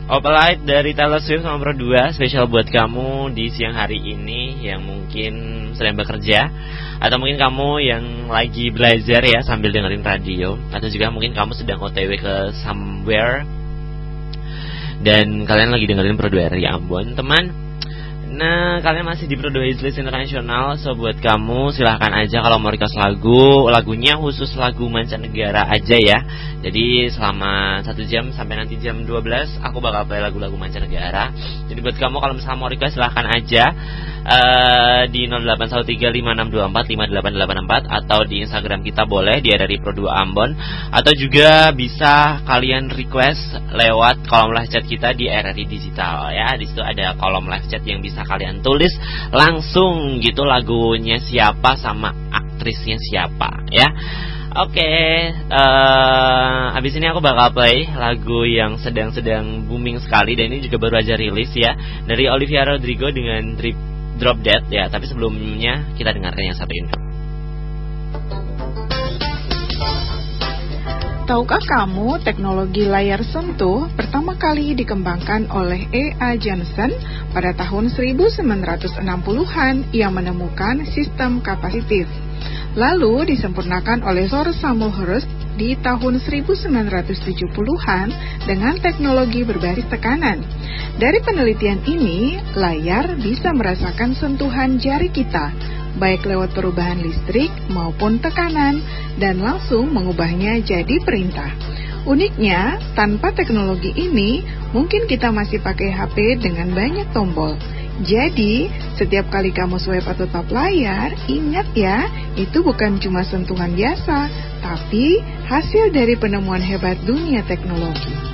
Opalite dari Taylor Swift nomor 2 spesial buat kamu di siang hari ini yang mungkin sedang bekerja, atau mungkin kamu yang lagi belajar ya sambil dengerin radio, atau juga mungkin kamu sedang OTW ke somewhere dan kalian lagi dengerin Pro 2 RRI Ambon, teman. Nah, kalian masih di Pro 2 Hits International. So buat kamu silahkan aja kalau mau request lagunya khusus lagu mancanegara aja ya. Jadi selama 1 jam sampai nanti jam 12 aku bakal play lagu-lagu mancanegara. Jadi buat kamu kalau misalnya mau request silahkan aja di 081356245884 atau di Instagram kita boleh, dia dari Pro 2 Ambon, atau juga bisa kalian request lewat kolom live chat kita di RRI Digital ya. Di situ ada kolom live chat yang bisa kalian tulis langsung gitu lagunya siapa sama aktrisnya siapa ya. Oke, abis ini aku bakal play lagu yang sedang booming sekali, dan ini juga baru aja rilis ya, dari Olivia Rodrigo dengan Drop Dead ya. Tapi sebelumnya kita dengarkan yang satu ini. Tahukah kamu teknologi layar sentuh pertama kali dikembangkan oleh E.A. Johnson pada tahun 1960-an yang menemukan sistem kapasitif. Lalu disempurnakan oleh Sir Samuel Hurst di tahun 1970-an dengan teknologi berbaris tekanan. Dari penelitian ini, layar bisa merasakan sentuhan jari kita, baik lewat perubahan listrik maupun tekanan, dan langsung mengubahnya jadi perintah. Uniknya, tanpa teknologi ini, mungkin kita masih pakai HP dengan banyak tombol. Jadi, setiap kali kamu swipe atau tap layar, ingat ya, itu bukan cuma sentuhan biasa, tapi hasil dari penemuan hebat dunia teknologi.